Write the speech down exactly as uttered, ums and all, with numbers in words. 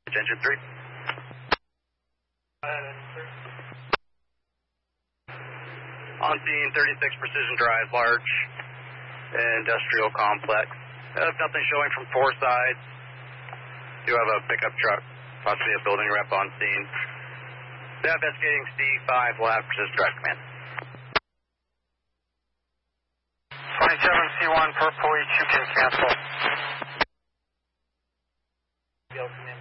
Engine three. On scene, thirty-six Precision Drive, large industrial complex. Uh, nothing showing from four sides. Do have a pickup truck, possibly a building rep on scene. They're investigating C five, will have Precision Drive command. twenty-seven C one, purple, you can cancel.